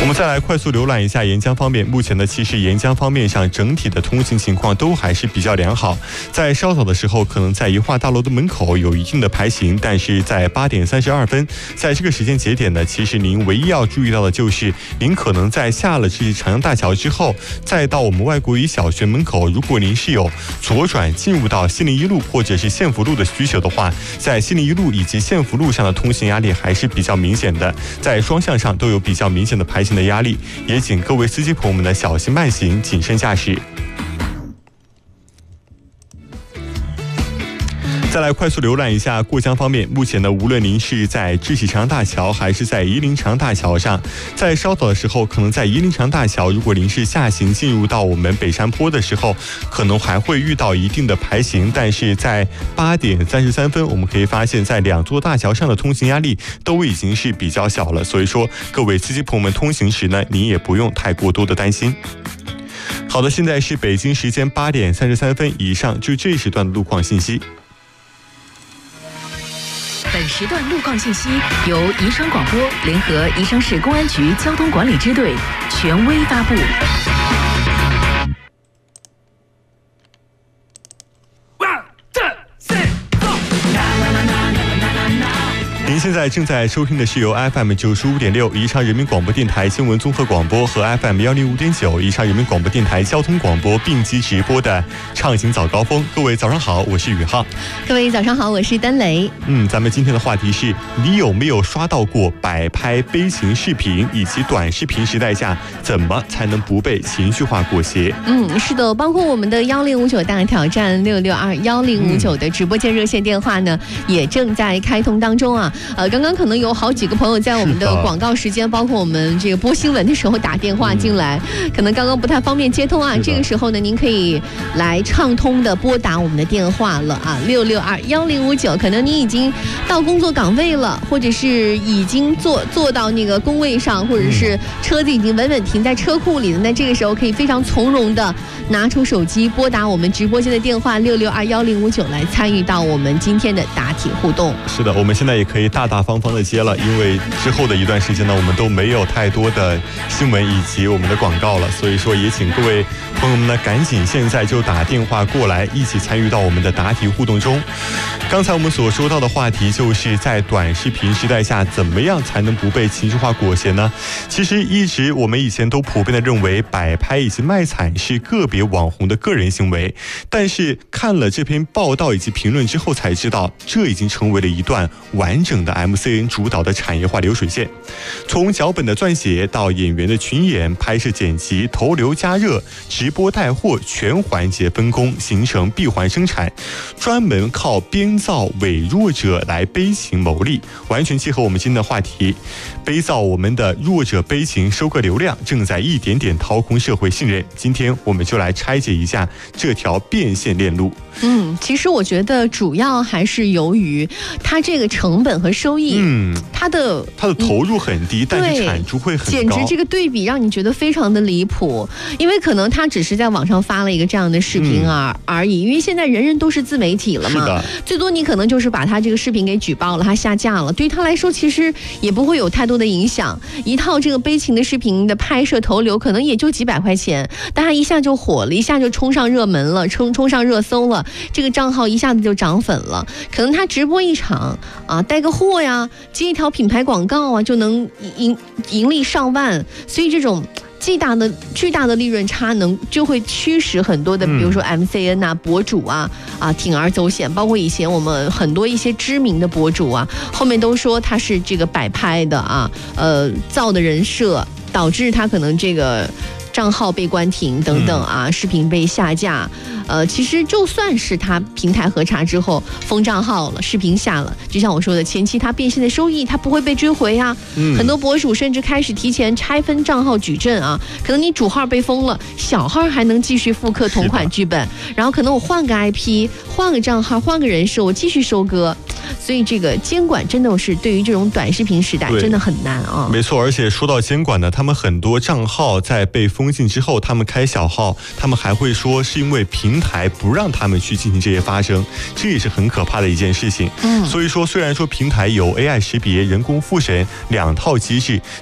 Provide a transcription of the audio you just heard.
我们再来快速浏览一下沿江方面，目前呢，其实沿江方面上整体的通行情况都还是比较良好。在稍早的时候，可能在宜化大楼的门口有一定的排行，但是在8点32分，在这个时间节点呢，其实您唯一要注意到的就是，您可能在下了这长江大桥之后，再到我们外国语小学门口，如果您是有左转进入到西宁一路或者是县府路的需求的话，在西宁一路以及县府路上的通行压力还是比较明显的，在双向上都有比较明显的排行的压力，也请各位司机朋友们呢小心慢行，谨慎驾驶。再来快速浏览一下过江方面，目前呢，无论您是在智喜长江大桥还是在夷陵长江大桥上，在稍早的时候，可能在夷陵长江大桥，如果您是下行进入到我们北山坡的时候，可能还会遇到一定的排行，但是在8点33分，我们可以发现，在两座大桥上的通行压力都已经是比较小了，所以说各位司机朋友们通行时呢，您也不用太过多的担心。好的，现在是北京时间8点33分，以上就这一时段的路况信息。 本时段路况信息由宜昌广播联合宜昌市公安局交通管理支队权威发布。 您现在正在收听的是由 FM 95.6宜昌人民广播电台新闻综合广播和 FM 105.9宜昌人民广播电台交通广播并机直播的畅行早高峰。各位早上好，我是宇浩。 各位早上好，我是丹雷。 咱们今天的话题是，你有没有刷到过摆拍悲情视频，以及短视频时代下怎么才能不被情绪化裹挟？ 是的，包括我们的1059大挑战6621059的直播间热线电话呢，也正在开通当中啊。刚刚可能有好几个朋友在我们的广告时间，包括我们这个播新闻的时候打电话进来，可能刚刚不太方便接通啊。这个时候呢，您可以来畅通的拨打我们的电话了啊，6621059。可能你已经到工作岗位了，或者是已经坐到那个工位上，或者是车子已经稳稳停在车库里的，那这个时候可以非常从容的拿出手机拨打我们直播间的电话6621059来参与到我们今天的答题互动。 是的，我们现在也可以大大方方的接了，因为之后的一段时间呢，我们都没有太多的新闻以及我们的广告了，所以说也请各位朋友们呢赶紧现在就打电话过来，一起参与到我们的答题互动中。刚才我们所说到的话题就是在短视频时代下，怎么样才能不被情绪化裹挟呢？其实一直我们以前都普遍的认为摆拍以及卖惨是个别网红的个人行为，但是看了这篇报道以及评论之后才知道，这已经成为了一段完整的 MCN 主导的产业化流水线。从脚本的撰写到演员的群演、拍摄剪辑、投流加热、直播带货，全环节分工，形成闭环生产，专门靠编造伪弱者来悲情牟利，完全契合我们今天的话题。悲造我们的弱者悲情，收割流量，正在一点点掏空社会信任。今天我们就来拆解一下这条变现链路。 其实我觉得主要还是由于它这个成本和收益，它的投入很低，但是产出会很高， 简直这个对比让你觉得非常的离谱。因为可能他只是在网上发了一个这样的视频而已，因为现在人人都是自媒体了嘛，最多你可能就是把他这个视频给举报了，他下架了，对于他来说其实也不会有太多的影响。一套这个悲情的视频的拍摄投流可能也就几百块钱，但他一下就火了，一下就冲上热门了，冲上热搜了，这个账号一下子就涨粉了。可能他直播一场啊，带个货呀，接一条品牌广告啊，就能盈利上万。所以这种巨大的利润差就会驱使很多的，比如说 MCN 啊、博主啊铤而走险。包括以前我们很多一些知名的博主啊，后面都说他是这个摆拍的啊，造的人设，导致他可能这个账号被关停等等啊，视频被下架。其实就算是他平台核查之后封账号了，视频下了，就像我说的，前期他变现的收益他不会被追回啊。很多博主甚至开始提前拆分账号矩阵啊，可能你主号被封了，小号还能继续复刻同款剧本，然后可能我换个 IP， 换个账号，换个人设，我继续收割。所以这个监管真的是对于这种短视频时代真的很难啊。 没错，而且说到监管呢，他们很多账号在被封禁之后，他们开小号，他们还会说是因为平台不让他们去进行这些发声，这也是很可怕的一件事情。所以说虽然说平台有 AI 识别、人工复审2套机制，